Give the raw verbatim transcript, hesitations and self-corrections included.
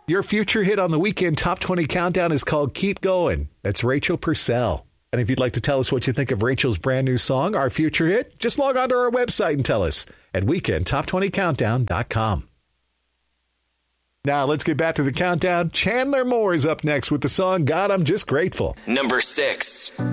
Your future hit on the Weekend Top twenty Countdown is called Keep Going. That's Rachel Purcell. And if you'd like to tell us what you think of Rachel's brand new song, our future hit, just log on to our website and tell us at weekend top twenty countdown dot com. Now let's get back to the countdown. Chandler Moore is up next with the song God, I'm Just Grateful. Number six.